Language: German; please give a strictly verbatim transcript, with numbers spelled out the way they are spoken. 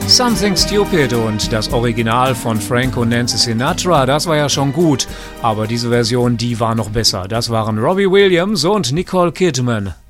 Something Stupid und das Original von Frank und Nancy Sinatra, das war ja schon gut, aber diese Version, die war noch besser. Das waren Robbie Williams und Nicole Kidman.